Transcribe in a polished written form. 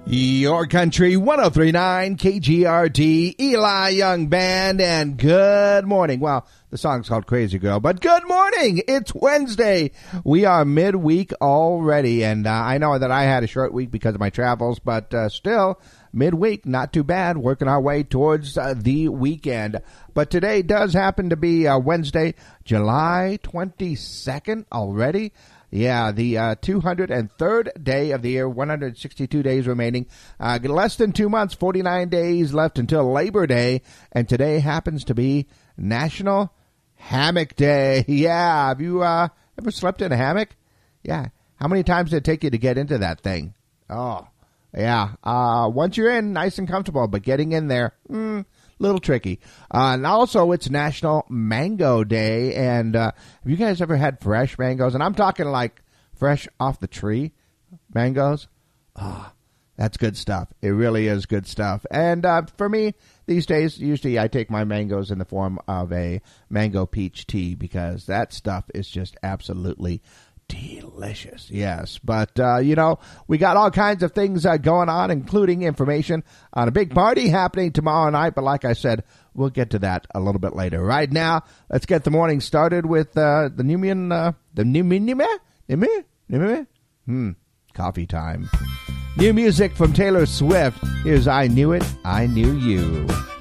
Your Country 103.9 KGRD, Eli Young Band, and good morning. Well, the song's called Crazy Girl, but good morning. It's Wednesday. We are midweek already, and I know that I had a short week because of my travels, but still, midweek, not too bad, working our way towards the weekend. But today does happen to be Wednesday, July 22nd already. Yeah, the 203rd day of the year, 162 days remaining. Less than 2 months, 49 days left until Labor Day. And today happens to be National Hammock Day. Yeah, have you ever slept in a hammock? Yeah. How many times did it take you to get into that thing? Oh, yeah. Once you're in, nice and comfortable, but getting in there, little tricky. And also, it's National Mango Day. And have you guys ever had fresh mangoes? And I'm talking like fresh off the tree mangoes. That's good stuff. It really is good stuff. And for me, these days, usually I take my mangoes in the form of a mango peach tea because that stuff is just absolutely delicious. Yes, but we got all kinds of things going on, including information on a big party happening tomorrow night, but like I said, we'll get to that a little bit later. Right now, let's get the morning started with coffee time. New music from Taylor Swift. Here's I Knew It, I Knew You.